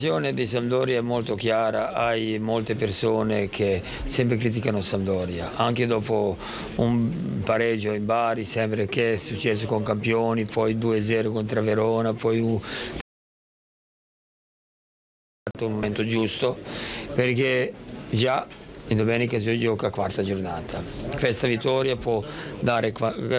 La situazione di Sampdoria è molto chiara, hai molte persone che sempre criticano Sampdoria, anche dopo un pareggio in Bari sembra che è successo con Campioni, poi 2-0 contro Verona, poi un momento giusto perché già in domenica si gioca a quarta giornata. Questa vittoria può dare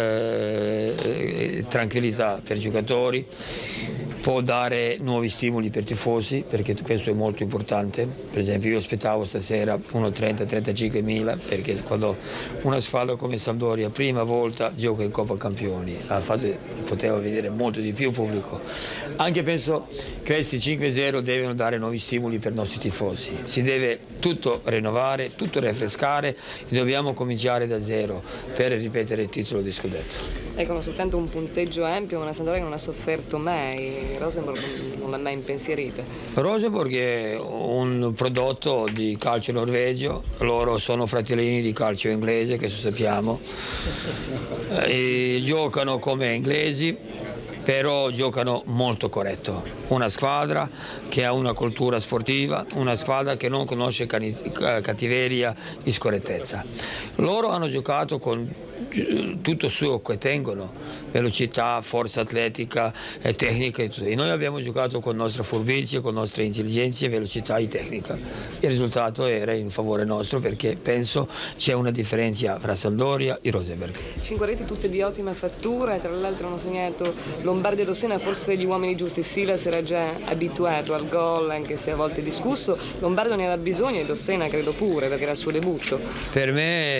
tranquillità per i giocatori, può dare nuovi stimoli per i tifosi, perché questo è molto importante. Per esempio io aspettavo stasera 30-35 mila, perché quando una squadra come Sampdoria prima volta gioca in Coppa Campioni poteva vedere molto di più pubblico. Anche penso che questi 5-0 devono dare nuovi stimoli per i nostri tifosi. Si deve tutto rinnovare, tutto rinfrescare e dobbiamo cominciare da zero per ripetere il titolo di scudetto. Ecco, soltanto un punteggio ampio, una Sampdoria che non ha sofferto mai, Rosenborg non l'ha mai impensierita. Rosenborg è un prodotto di calcio norvegio, loro sono fratellini di calcio inglese, che sappiamo, e giocano come inglesi, però giocano molto corretto. Una squadra che ha una cultura sportiva, una squadra che non conosce cattiveria e scorrettezza. Loro hanno giocato con tutto su che tengono, velocità, forza atletica, tecnica e tutto. E noi abbiamo giocato con nostra furbizia, con nostre intelligenze, velocità e tecnica. Il risultato era in favore nostro perché penso c'è una differenza fra Sampdoria e Rosenborg. 5 reti tutte di ottima fattura, e tra l'altro hanno segnato Lombardi e Dossena, forse gli uomini giusti. Silas era già abituato al gol, anche se a volte discusso. Lombardo ne aveva bisogno e Dossena credo pure, perché era il suo debutto. Per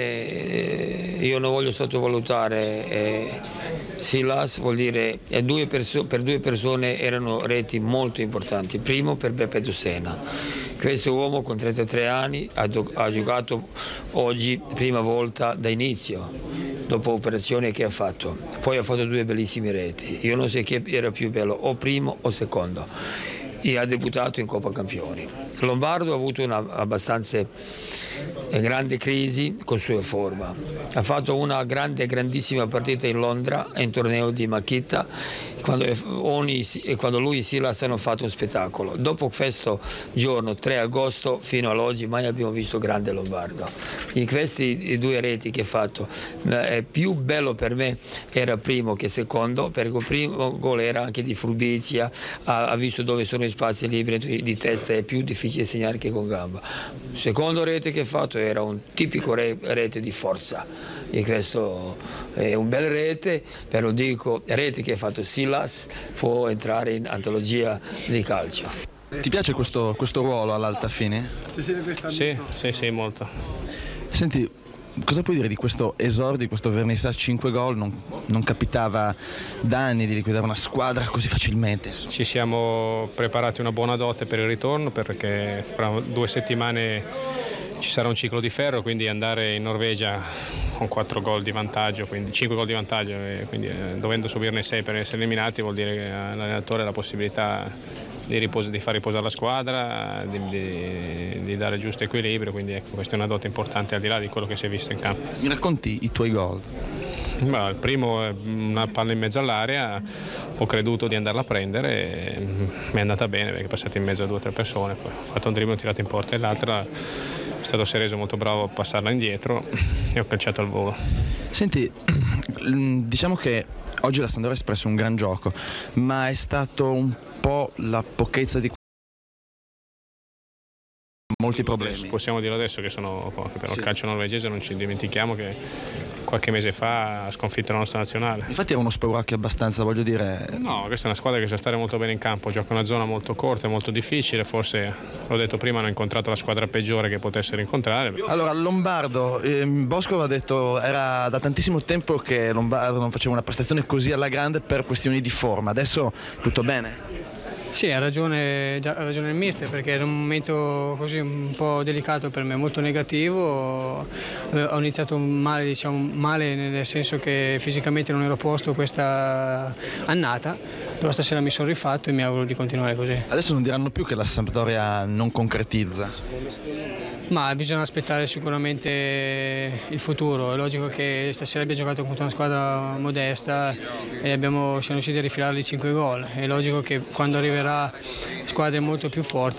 me, io non voglio sottovalutare Silas, vuol dire per due persone erano reti molto importanti. Primo per Beppe Dossena. Questo uomo con 33 anni ha giocato oggi prima volta da inizio, dopo l'operazione che ha fatto. Poi ha fatto 2 bellissime reti. Io non so chi era più bello, o primo o secondo. E ha debuttato in Coppa Campioni. Lombardo ha avuto una abbastanza grande crisi con sua forma. Ha fatto una grandissima partita in Londra, in torneo di Makita, quando lui e Silas hanno fatto un spettacolo. Dopo questo giorno, 3 agosto, fino ad oggi mai abbiamo visto grande Lombardo. In questi 2 reti che ha fatto, più bello per me era primo che secondo, perché il primo gol era anche di furbizia, ha visto dove sono i spazi liberi di testa, è più difficile segnare che con gamba. Il secondo rete che ha fatto era un tipico rete di forza, e questo è un bel rete, però dico, rete che ha fatto Silas può entrare in antologia di calcio. Ti piace questo ruolo all'alta fine? Sì, molto. Senti, cosa puoi dire di questo esordio, di questo vernissage 5 gol? Non capitava da anni di liquidare una squadra così facilmente. Ci siamo preparati una buona dote per il ritorno, perché fra 2 settimane ci sarà un ciclo di ferro, quindi andare in Norvegia con 4 gol di vantaggio, quindi 5 gol di vantaggio, e quindi dovendo subirne 6 per essere eliminati, vuol dire che l'allenatore ha la possibilità di far riposare la squadra, di dare il giusto equilibrio, quindi ecco, questa è una dote importante al di là di quello che si è visto in campo. Mi racconti i tuoi gol? Il primo è una palla in mezzo all'area, ho creduto di andarla a prendere e mi è andata bene perché è passata in mezzo a 2 o 3 persone, poi ho fatto un dribbling, ho tirato in porta, e l'altra è stato Cerezo molto bravo a passarla indietro e ho calciato al volo. Senti, diciamo che oggi la Sampdoria ha espresso un gran gioco, ma è stato un po' la pochezza di molti problemi. Possiamo dirlo adesso che sono pochi, però sì. Il calcio norvegese non ci dimentichiamo che qualche mese fa ha sconfitto la nostra nazionale. Infatti era uno spauracchio abbastanza, voglio dire. No, questa è una squadra che sa stare molto bene in campo, gioca una zona molto corta e molto difficile, forse, l'ho detto prima, hanno incontrato la squadra peggiore che potessero incontrare. Allora, Lombardo, Bosco aveva detto era da tantissimo tempo che Lombardo non faceva una prestazione così alla grande per questioni di forma, adesso tutto bene? Sì, ha ragione il mister, perché era un momento così un po' delicato per me, molto negativo. Ho iniziato male nel senso che fisicamente non ero a posto questa annata, però stasera mi sono rifatto e mi auguro di continuare così. Adesso non diranno più che la Sampdoria non concretizza? Ma bisogna aspettare sicuramente il futuro. È logico che stasera abbiamo giocato contro una squadra modesta e siamo riusciti a rifilare i 5 gol. È logico che quando arriverà squadre molto più forti